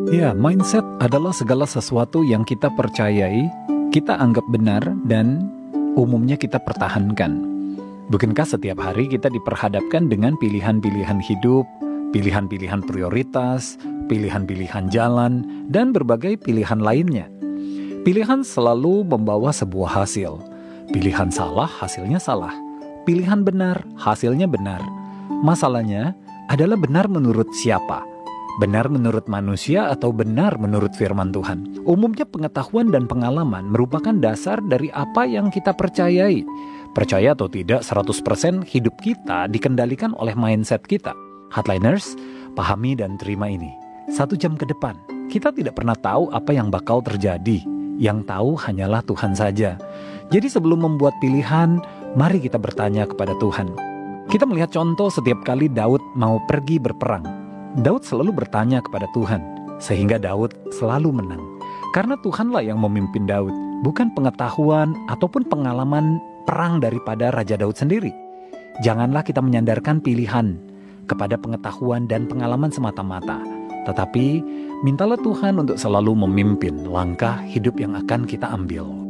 Ya, mindset adalah segala sesuatu yang kita percayai, kita anggap benar, dan umumnya kita pertahankan. Bukankah setiap hari kita diperhadapkan dengan pilihan-pilihan hidup, pilihan-pilihan prioritas, pilihan-pilihan jalan, dan berbagai pilihan lainnya? Pilihan selalu membawa sebuah hasil. Pilihan salah, hasilnya salah. Pilihan benar, hasilnya benar. Masalahnya adalah benar menurut siapa? Benar menurut manusia atau benar menurut firman Tuhan? Umumnya pengetahuan dan pengalaman merupakan dasar dari apa yang kita percayai. Percaya atau tidak, 100% hidup kita dikendalikan oleh mindset kita. Hardliners, pahami dan terima ini. 1 jam ke depan, kita tidak pernah tahu apa yang bakal terjadi. Yang tahu hanyalah Tuhan saja. Jadi sebelum membuat pilihan, mari kita bertanya kepada Tuhan. Kita melihat contoh setiap kali Daud mau pergi berperang. Daud selalu bertanya kepada Tuhan, sehingga Daud selalu menang. Karena Tuhanlah yang memimpin Daud, bukan pengetahuan ataupun pengalaman perang daripada Raja Daud sendiri. Janganlah kita menyandarkan pilihan kepada pengetahuan dan pengalaman semata-mata, tetapi mintalah Tuhan untuk selalu memimpin langkah hidup yang akan kita ambil.